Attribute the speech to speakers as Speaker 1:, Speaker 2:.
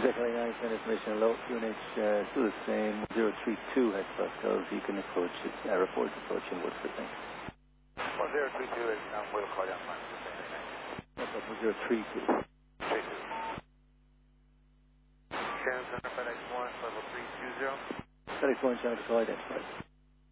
Speaker 1: Echo 9, send information low, QNH still the same, 032 hectopascals, you can approach it, airport approaching Woodford, thanks.
Speaker 2: 1032 is, we'll call down line.
Speaker 1: Echo 032.
Speaker 2: 32. Transcender FedEx 1, level 320.
Speaker 1: FedEx 1, channel call identified.